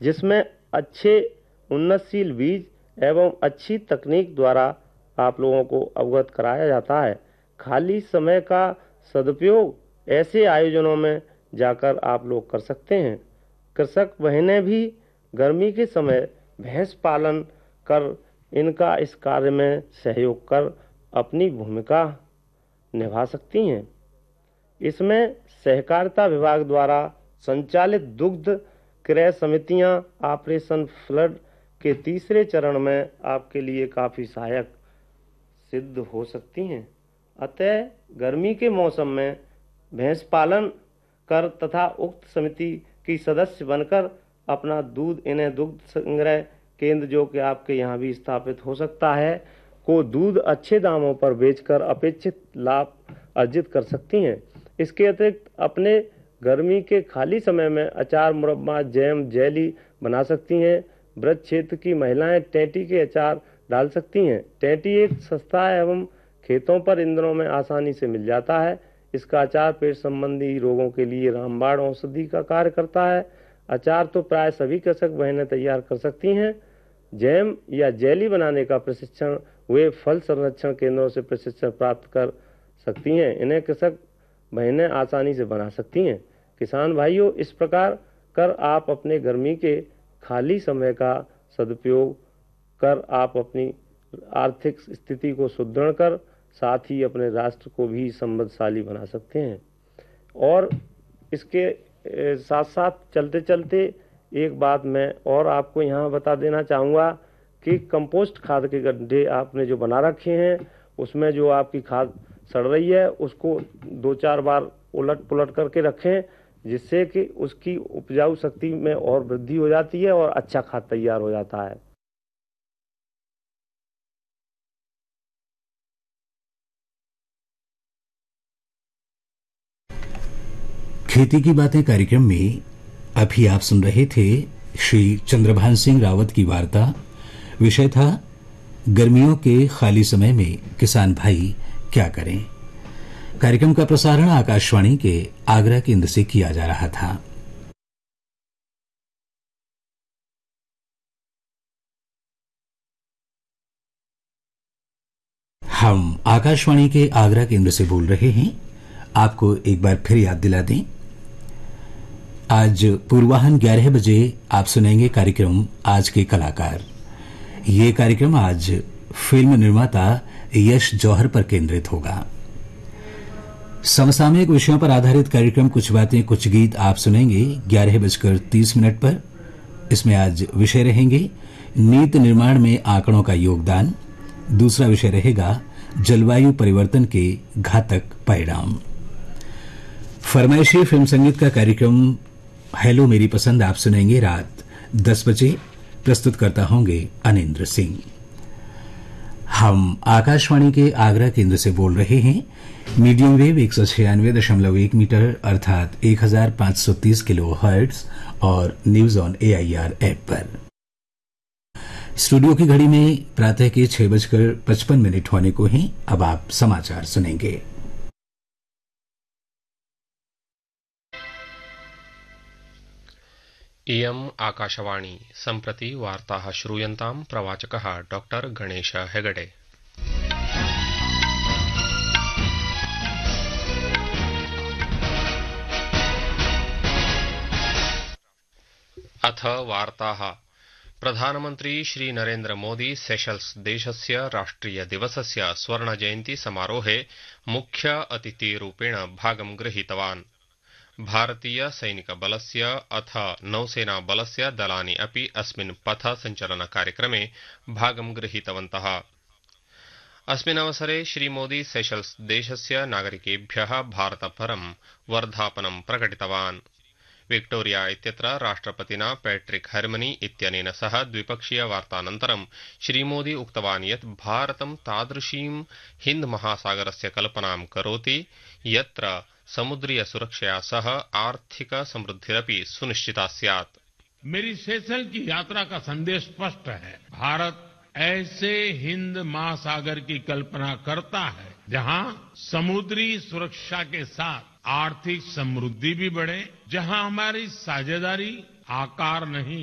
जिसमें अच्छे उन्नतशील बीज एवं अच्छी तकनीक द्वारा आप लोगों को अवगत कराया जाता है। खाली समय का सदुपयोग ऐसे आयोजनों में जाकर आप लोग कर सकते हैं। कृषक बहनें भी गर्मी के समय भैंस पालन कर इनका इस कार्य में सहयोग कर अपनी भूमिका निभा सकती हैं। इसमें सहकारिता विभाग द्वारा संचालित दुग्ध क्रय समितियां ऑपरेशन फ्लड के तीसरे चरण में आपके लिए काफ़ी सहायक सिद्ध हो सकती हैं। अतः गर्मी के मौसम में भैंस पालन कर तथा उक्त समिति की सदस्य बनकर अपना दूध इन्हें दुग्ध संग्रह केंद्र जो कि आपके यहाँ भी स्थापित हो सकता है को दूध अच्छे दामों पर बेचकर अपेक्षित लाभ अर्जित कर सकती हैं। इसके अतिरिक्त अपने गर्मी के खाली समय में अचार, मुरब्बा, जैम, जेली बना सकती हैं। ब्रज क्षेत्र की महिलाएं टेंटी के अचार डाल सकती हैं। टेंटी एक सस्ता एवं खेतों पर इन दिनों में आसानी से मिल जाता है। इसका अचार पेट संबंधी रोगों के लिए रामबाण औषधि का कार्य करता है। अचार तो प्राय सभी कृषक बहनें तैयार कर सकती हैं। जैम या जेली बनाने का प्रशिक्षण वे फल संरक्षण केंद्रों से प्रशिक्षण प्राप्त कर सकती हैं। इन्हें कृषक बहनें आसानी से बना सकती हैं। किसान भाइयों, इस प्रकार कर आप अपने गर्मी के खाली समय का सदुपयोग कर आप अपनी आर्थिक स्थिति को सुदृढ़ कर साथ ही अपने राष्ट्र को भी समृद्धशाली बना सकते हैं। और इसके साथ साथ चलते चलते एक बात मैं और आपको यहाँ बता देना चाहूँगा कि कंपोस्ट खाद के गड्ढे आपने जो बना रखे हैं उसमें जो आपकी खाद सड़ रही है उसको 2-4 बार उलट पुलट करके रखें, जिससे कि उसकी उपजाऊ शक्ति में और वृद्धि हो जाती है और अच्छा खाद तैयार हो जाता है। खेती की बातें कार्यक्रम में अभी आप सुन रहे थे श्री चंद्रभान सिंह रावत की वार्ता। विषय था गर्मियों के खाली समय में किसान भाई क्या करें। कार्यक्रम का प्रसारण आकाशवाणी के आगरा केंद्र से किया जा रहा था। हम आकाशवाणी के आगरा केंद्र से बोल रहे हैं। आपको एक बार फिर याद दिला दें, आज पूर्वाह्न 11 बजे आप सुनेंगे कार्यक्रम आज के कलाकार। ये कार्यक्रम आज फिल्म निर्माता यश जौहर पर केंद्रित होगा। समसामयिक विषयों पर आधारित कार्यक्रम कुछ बातें कुछ गीत आप सुनेंगे 11:30 पर। इसमें आज विषय रहेंगे नीति निर्माण में आंकड़ों का योगदान। दूसरा विषय रहेगा जलवायु परिवर्तन के घातक परिणाम। फरमाइशी फिल्म संगीत का कार्यक्रम हेलो मेरी पसंद आप सुनेंगे रात 10 बजे। प्रस्तुत करता होंगे अनिंद्र सिंह। हम आकाशवाणी के आगरा केंद्र से बोल रहे हैं। मीडियम वेव 196.1 मीटर अर्थात 1530 किलो हर्ट्ज और न्यूज ऑन AIR ऐप पर। स्टूडियो की घड़ी में प्रातः के 6:55 होने को हैं। अब आप समाचार सुनेंगे। इयम् आकाशवाणी सम्प्रति वार्ताः श्रूयन्ताम् प्रवाचकः डॉक्टर गणेश हेगडे। अथ वार्ताः। प्रधानमन्त्री श्री नरेन्द्र मोदी सेशल्स देशस्य राष्ट्रिय दिवसस्य स्वर्ण जयन्ती समारोहे मुख्य अतिथिरूपेण भागं गृहीतवान्। भारतीय सैनिक बलस्य अथ नौसेना बलस्य दलानि अपि अस्मिन् पथ सञ्चलन कार्यक्रमे भागं गृहीतवन्तः। अस्मिन् अवसरे श्रीमोदी सेशल्स देशस्य नागरिकेभ्यः भारतपरं वर्धापनं प्रकटितवान्। विक्टोरिया इत्यत्र राष्ट्रपतिना पैट्रिक हरमनी इत्यनेन सह द्विपक्षीय वार्तानन्तरं श्रीमोदी उक्तवान् यत् भारतं तादृशीं हिन्द महासागरस्य कल्पनां करोति यत्र समुद्रीय सुरक्षया सह आर्थिक समृद्धिरपि सुनिश्चिता स्यात्। मेरी सेशल की यात्रा का संदेश स्पष्ट है। भारत ऐसे हिंद महासागर की कल्पना करता है जहां समुद्री सुरक्षा के साथ आर्थिक समृद्धि भी बढ़े, जहां हमारी साझेदारी आकार नहीं